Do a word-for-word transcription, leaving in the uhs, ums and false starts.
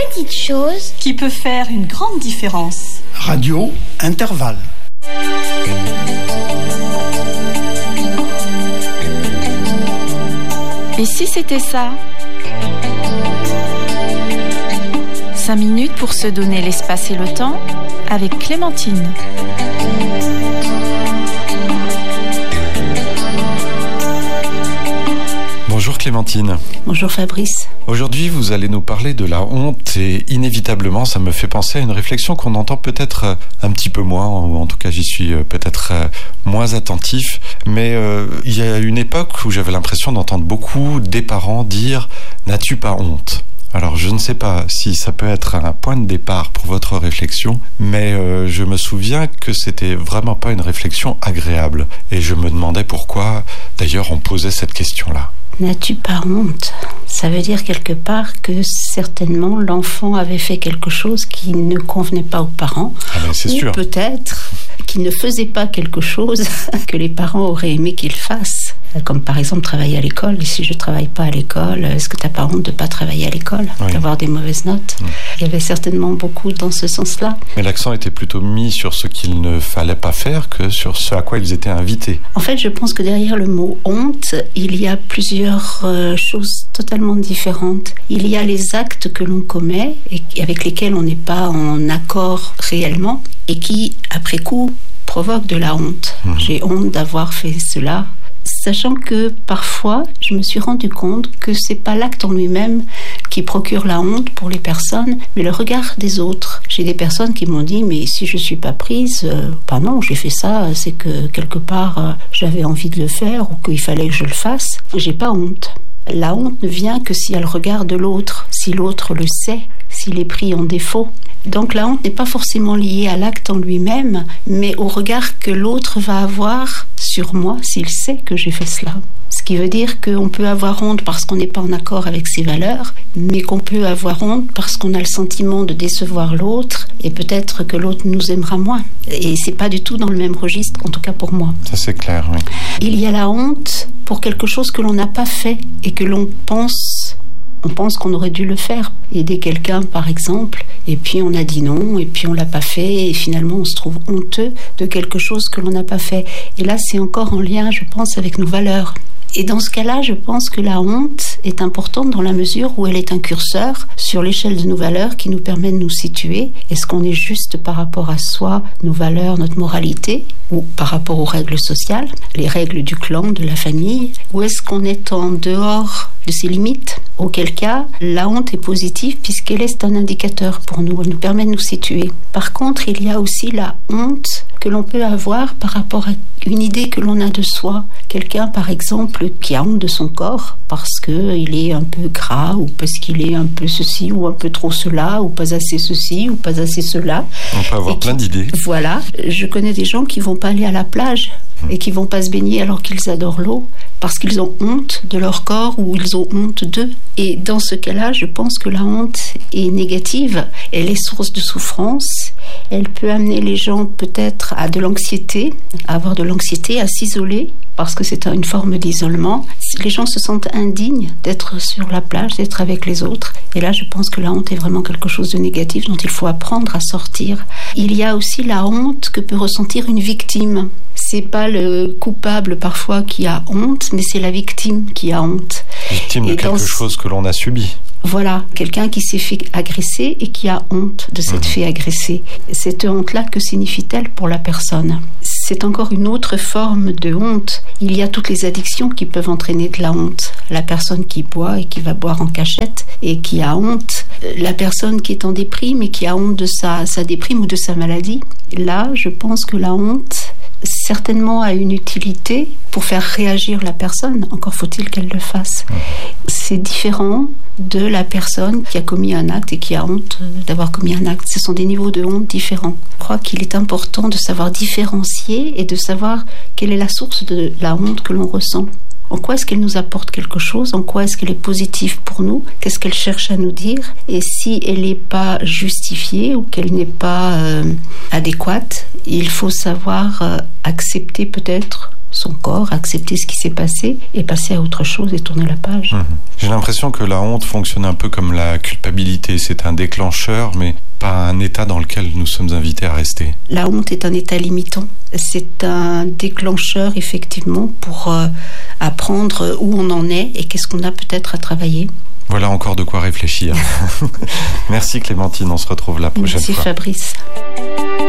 petite chose qui peut faire une grande différence. Radio Intervalle. Et si c'était ça ? Cinq minutes pour se donner l'espace et le temps avec Clémentine. Bonjour Clémentine. Bonjour Fabrice. Aujourd'hui, vous allez nous parler de la honte et inévitablement, ça me fait penser à une réflexion qu'on entend peut-être un petit peu moins, ou en tout cas j'y suis peut-être moins attentif. Mais euh, il y a une époque où j'avais l'impression d'entendre beaucoup des parents dire « N'as-tu pas honte ?» Alors je ne sais pas si ça peut être un point de départ pour votre réflexion, mais euh, je me souviens que c'était vraiment pas une réflexion agréable. Et je me demandais pourquoi, d'ailleurs, on posait cette question-là. N'as-tu pas honte ? Ça veut dire quelque part que certainement l'enfant avait fait quelque chose qui ne convenait pas aux parents. Ah ben c'est ou sûr. Peut-être qu'il ne faisait pas quelque chose que les parents auraient aimé qu'il fasse. Comme par exemple travailler à l'école. Et si je ne travaille pas à l'école, est-ce que tu n'as pas honte de ne pas travailler à l'école, oui. D'avoir des mauvaises notes? Oui. Il y avait certainement beaucoup dans ce sens-là. Mais l'accent était plutôt mis sur ce qu'il ne fallait pas faire que sur ce à quoi ils étaient invités. En fait, je pense que derrière le mot honte, il y a plusieurs euh, choses totalement différentes. Il y a les actes que l'on commet et avec lesquels on n'est pas en accord réellement et qui, après coup, provoquent de la honte. Mmh. J'ai honte d'avoir fait cela. Sachant que parfois, je me suis rendu compte que c'est pas l'acte en lui-même qui procure la honte pour les personnes, mais le regard des autres. J'ai des personnes qui m'ont dit, mais si je suis pas prise, euh, bah non, j'ai fait ça, c'est que quelque part euh, j'avais envie de le faire ou qu'il fallait que je le fasse. J'ai pas honte. La honte ne vient que si elle regarde l'autre, si l'autre le sait, s'il est pris en défaut. Donc la honte n'est pas forcément liée à l'acte en lui-même, mais au regard que l'autre va avoir sur moi s'il sait que j'ai fait cela. Ce qui veut dire qu'on peut avoir honte parce qu'on n'est pas en accord avec ses valeurs, mais qu'on peut avoir honte parce qu'on a le sentiment de décevoir l'autre et peut-être que l'autre nous aimera moins. Et c'est pas du tout dans le même registre, en tout cas pour moi. Ça c'est clair, oui. Il y a la honte pour quelque chose que l'on n'a pas fait et que l'on pense... On pense qu'on aurait dû le faire, aider quelqu'un par exemple, et puis on a dit non, et puis on l'a pas fait, et finalement on se trouve honteux de quelque chose que l'on n'a pas fait. Et là c'est encore en lien, je pense, avec nos valeurs. Et dans ce cas-là, je pense que la honte est importante dans la mesure où elle est un curseur sur l'échelle de nos valeurs qui nous permet de nous situer. Est-ce qu'on est juste par rapport à soi, nos valeurs, notre moralité, ou par rapport aux règles sociales, les règles du clan, de la famille, ou est-ce qu'on est en dehors de ses limites? Auquel cas, la honte est positive puisqu'elle est un indicateur pour nous, elle nous permet de nous situer. Par contre, il y a aussi la honte que l'on peut avoir par rapport à une idée que l'on a de soi. Quelqu'un, par exemple, qui a honte de son corps parce qu'il est un peu gras ou parce qu'il est un peu ceci ou un peu trop cela ou pas assez ceci ou pas assez cela. On peut avoir et plein qui, d'idées. Voilà. Je connais des gens qui vont pas aller à la plage et qui vont pas se baigner alors qu'ils adorent l'eau parce qu'ils ont honte de leur corps ou ils ont honte d'eux. Et dans ce cas-là, je pense que la honte est négative. Elle est source de souffrance. Elle peut amener les gens peut-être à de l'anxiété, à avoir de l'anxiété, à s'isoler parce que c'est une forme d'isolement. Les gens se sentent indignes d'être sur la plage, d'être avec les autres. Et là, je pense que la honte est vraiment quelque chose de négatif dont il faut apprendre à sortir. Il y a aussi la honte que peut ressentir une victime. C'est pas le coupable parfois qui a honte, mais c'est la victime qui a honte. Victime de quelque chose que l'on a subi. Voilà, quelqu'un qui s'est fait agresser et qui a honte de s'être mmh. fait agresser. Cette honte-là, que signifie-t-elle pour la personne ? C'est encore une autre forme de honte. Il y a toutes les addictions qui peuvent entraîner de la honte. La personne qui boit et qui va boire en cachette et qui a honte. La personne qui est en déprime et qui a honte de sa, sa déprime ou de sa maladie. Là, je pense que la honte certainement a une utilité pour faire réagir la personne. Encore faut-il qu'elle le fasse. C'est différent de la personne qui a commis un acte et qui a honte d'avoir commis un acte. Ce sont des niveaux de honte différents. Je crois qu'il est important de savoir différencier et de savoir quelle est la source de la honte que l'on ressent. En quoi est-ce qu'elle nous apporte quelque chose? En quoi est-ce qu'elle est positive pour nous? Qu'est-ce qu'elle cherche à nous dire? Et si elle n'est pas justifiée ou qu'elle n'est pas euh, adéquate, il faut savoir euh, accepter peut-être son corps, accepter ce qui s'est passé et passer à autre chose et tourner la page. Mmh. J'ai l'impression que la honte fonctionne un peu comme la culpabilité. C'est un déclencheur, mais pas un état dans lequel nous sommes invités à rester. La honte est un état limitant. C'est un déclencheur, effectivement, pour euh, apprendre où on en est et qu'est-ce qu'on a peut-être à travailler. Voilà encore de quoi réfléchir. Merci Clémentine, on se retrouve la prochaine Merci fois. Merci Fabrice.